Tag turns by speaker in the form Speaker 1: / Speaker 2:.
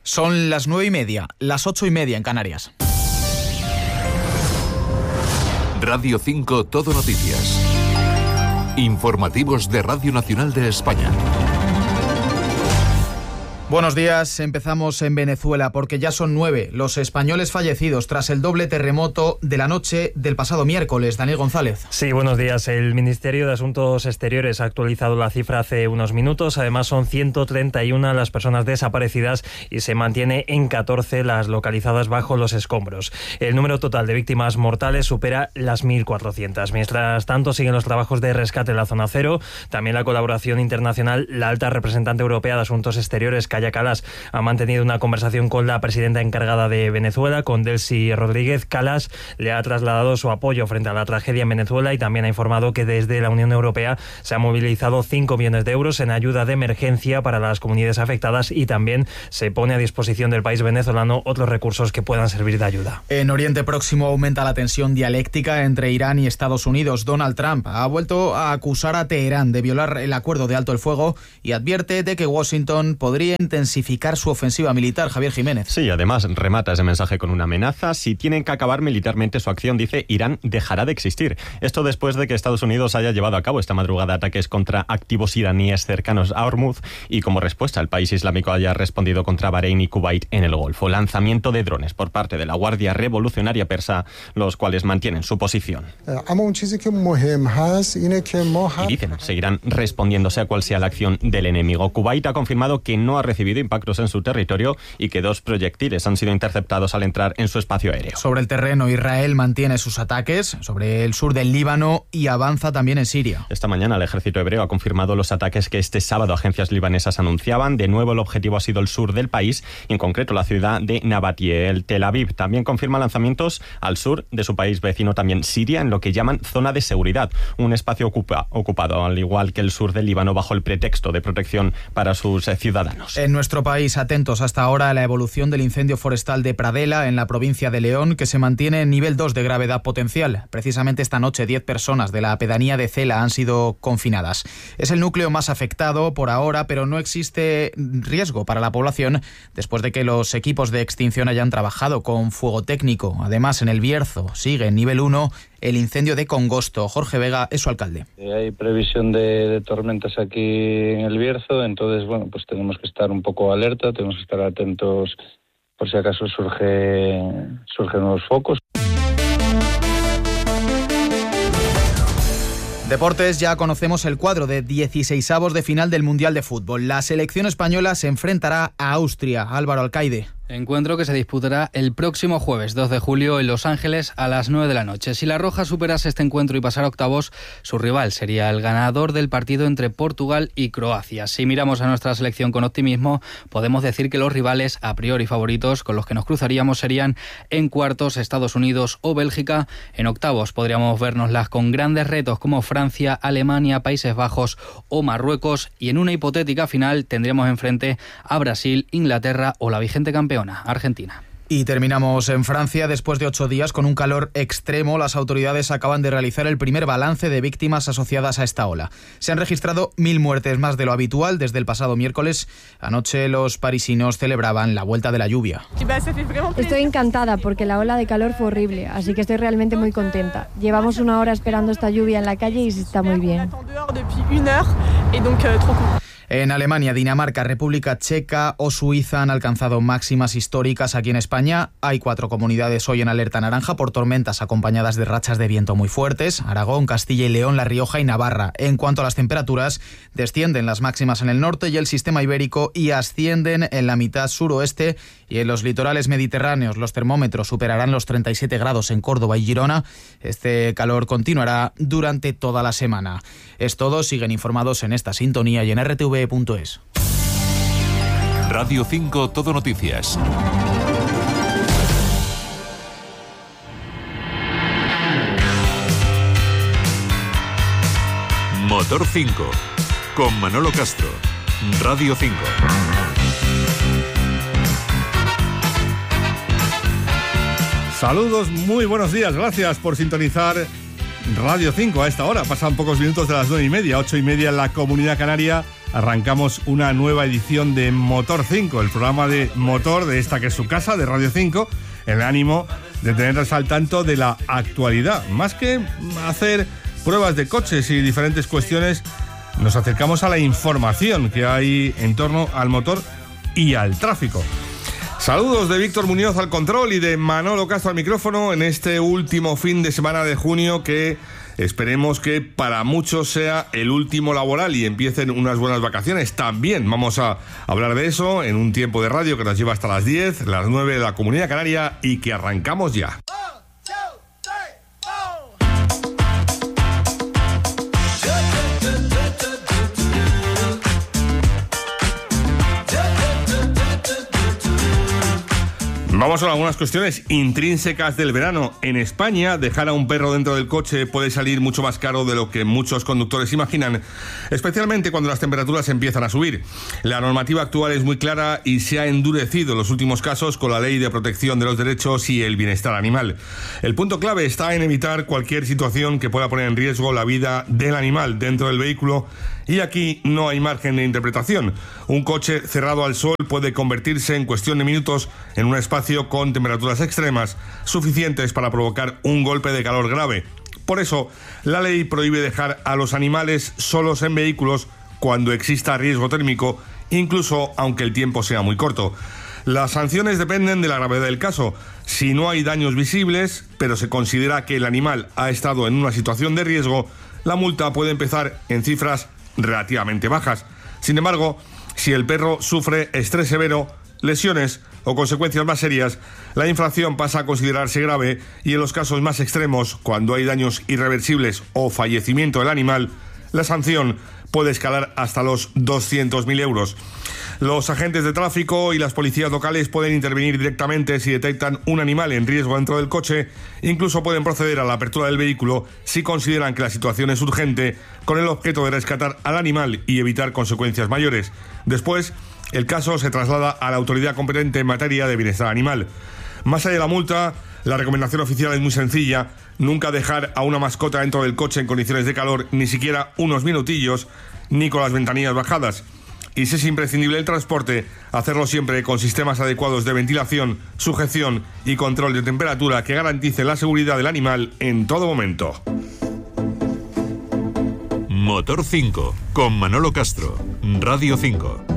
Speaker 1: Son las 9:30, las 8:30 en Canarias.
Speaker 2: Radio 5 Todo Noticias. Informativos de Radio Nacional de España.
Speaker 1: Buenos días, empezamos en Venezuela porque ya son 9 los españoles fallecidos tras el doble terremoto de la noche del pasado miércoles. Daniel González.
Speaker 3: Sí, buenos días. El Ministerio de Asuntos Exteriores ha actualizado la cifra hace unos minutos. Además son 131 las personas desaparecidas y se mantiene en 14 las localizadas bajo los escombros. El número total de víctimas mortales supera las 1.400. Mientras tanto siguen los trabajos de rescate en la zona cero. También la colaboración internacional. La alta representante europea de Asuntos Exteriores, Kaja Kallas, ha mantenido una conversación con la presidenta encargada de Venezuela, con Delcy Rodríguez. Kallas le ha trasladado su apoyo frente a la tragedia en Venezuela y también ha informado que desde la Unión Europea se han movilizado 5 millones de euros en ayuda de emergencia para las comunidades afectadas y también se pone a disposición del país venezolano otros recursos que puedan servir de ayuda.
Speaker 1: En Oriente Próximo aumenta la tensión dialéctica entre Irán y Estados Unidos. Donald Trump ha vuelto a acusar a Teherán de violar el acuerdo de alto el fuego y advierte de que Washington podría intensificar su ofensiva militar. Javier Jiménez.
Speaker 4: Sí, además remata ese mensaje con una amenaza. Si tienen que acabar militarmente su acción, dice, Irán dejará de existir. Esto después de que Estados Unidos haya llevado a cabo esta madrugada ataques contra activos iraníes cercanos a Hormuz y como respuesta el país islámico haya respondido contra Bahrein y Kuwait en el Golfo. Lanzamiento de drones por parte de la Guardia Revolucionaria Persa, los cuales mantienen su posición. Y dicen, seguirán respondiendo sea cual sea la acción del enemigo. Kuwait ha confirmado que no ha recibido impactos en su territorio y que 2 proyectiles han sido interceptados al entrar en su espacio aéreo.
Speaker 1: Sobre el terreno, Israel mantiene sus ataques sobre el sur del Líbano y avanza también en Siria.
Speaker 4: Esta mañana el ejército hebreo ha confirmado los ataques que este sábado agencias libanesas anunciaban. De nuevo el objetivo ha sido el sur del país y en concreto la ciudad de Nabatie. El Tel Aviv también confirma lanzamientos al sur de su país vecino, también Siria, en lo que llaman zona de seguridad, un espacio ocupado al igual que el sur del Líbano bajo el pretexto de protección para sus ciudadanos.
Speaker 1: En nuestro país, atentos hasta ahora a la evolución del incendio forestal de Pradela en la provincia de León, que se mantiene en nivel 2 de gravedad potencial. Precisamente esta noche 10 personas de la pedanía de Cela han sido confinadas. Es el núcleo más afectado por ahora, pero no existe riesgo para la población después de que los equipos de extinción hayan trabajado con fuego técnico. Además, en el Bierzo sigue en nivel 1 el incendio de Congosto. Jorge Vega es su alcalde.
Speaker 5: Hay previsión de tormentas aquí en el Bierzo, entonces pues tenemos que estar un poco alerta, tenemos que estar atentos por si acaso surgen nuevos focos.
Speaker 1: Deportes, ya conocemos el cuadro de 16avos de final del Mundial de Fútbol. La selección española se enfrentará a Austria. Álvaro Alcaide.
Speaker 6: Encuentro que se disputará el próximo jueves 2 de julio en Los Ángeles a las 9 de la noche. Si la Roja superase este encuentro y pasara a octavos, su rival sería el ganador del partido entre Portugal y Croacia. Si miramos a nuestra selección con optimismo, podemos decir que los rivales a priori favoritos con los que nos cruzaríamos serían en cuartos Estados Unidos o Bélgica. En octavos podríamos vernoslas con grandes retos como Francia, Alemania, Países Bajos o Marruecos. Y en una hipotética final tendremos enfrente a Brasil, Inglaterra o la vigente campeona, Argentina.
Speaker 1: Y terminamos en Francia. Después de 8 días con un calor extremo, las autoridades acaban de realizar el primer balance de víctimas asociadas a esta ola. Se han registrado 1.000 muertes más de lo habitual desde el pasado miércoles. Anoche los parisinos celebraban la vuelta de la lluvia.
Speaker 7: Estoy encantada porque la ola de calor fue horrible, así que estoy realmente muy contenta. Llevamos 1 hora esperando esta lluvia en la calle y se está muy bien.
Speaker 1: En Alemania, Dinamarca, República Checa o Suiza han alcanzado máximas históricas. Aquí en España hay 4 comunidades hoy en alerta naranja por tormentas acompañadas de rachas de viento muy fuertes: Aragón, Castilla y León, La Rioja y Navarra. En cuanto a las temperaturas, descienden las máximas en el norte y el sistema ibérico y ascienden en la mitad suroeste y en los litorales mediterráneos. Los termómetros superarán los 37 grados en Córdoba y Girona. Este calor continuará durante toda la semana. Es todo, siguen informados en esta sintonía y en rtv.es.
Speaker 2: Radio 5 Todo Noticias. Motor 5 con Manolo Castro. Radio 5.
Speaker 8: Saludos, muy buenos días, gracias por sintonizar Radio 5 a esta hora. Pasan pocos minutos de las 9:30, 8:30 en la Comunidad Canaria. Arrancamos una nueva edición de Motor 5, el programa de motor de esta que es su casa, de Radio 5, en el ánimo de tenernos al tanto de la actualidad. Más que hacer pruebas de coches y diferentes cuestiones, nos acercamos a la información que hay en torno al motor y al tráfico. Saludos de Víctor Muñoz al control y de Manolo Castro al micrófono en este último fin de semana de junio, que esperemos que para muchos sea el último laboral y empiecen unas buenas vacaciones. También vamos a hablar de eso en un tiempo de radio que nos lleva hasta las 10, las 9 de la Comunidad Canaria, y que arrancamos ya. Vamos a algunas cuestiones intrínsecas del verano. En España, dejar a un perro dentro del coche puede salir mucho más caro de lo que muchos conductores imaginan, especialmente cuando las temperaturas empiezan a subir. La normativa actual es muy clara y se ha endurecido en los últimos casos con la Ley de Protección de los Derechos y el Bienestar Animal. El punto clave está en evitar cualquier situación que pueda poner en riesgo la vida del animal dentro del vehículo, y aquí no hay margen de interpretación. Un coche cerrado al sol puede convertirse en cuestión de minutos en un espacio con temperaturas extremas suficientes para provocar un golpe de calor grave. Por eso, la ley prohíbe dejar a los animales solos en vehículos cuando exista riesgo térmico, incluso aunque el tiempo sea muy corto. Las sanciones dependen de la gravedad del caso. Si no hay daños visibles, pero se considera que el animal ha estado en una situación de riesgo, la multa puede empezar en cifras relativamente bajas. Sin embargo, si el perro sufre estrés severo, lesiones o consecuencias más serias, la infracción pasa a considerarse grave, y en los casos más extremos, cuando hay daños irreversibles o fallecimiento del animal, la sanción puede escalar hasta los 200.000 euros. Los agentes de tráfico y las policías locales pueden intervenir directamente si detectan un animal en riesgo dentro del coche. Incluso pueden proceder a la apertura del vehículo si consideran que la situación es urgente, con el objeto de rescatar al animal y evitar consecuencias mayores. Después, el caso se traslada a la autoridad competente en materia de bienestar animal. Más allá de la multa, la recomendación oficial es muy sencilla: nunca dejar a una mascota dentro del coche en condiciones de calor, ni siquiera unos minutillos, ni con las ventanillas bajadas. Y si es imprescindible el transporte, hacerlo siempre con sistemas adecuados de ventilación, sujeción y control de temperatura que garantice la seguridad del animal en todo momento.
Speaker 2: Motor 5, con Manolo Castro, Radio 5.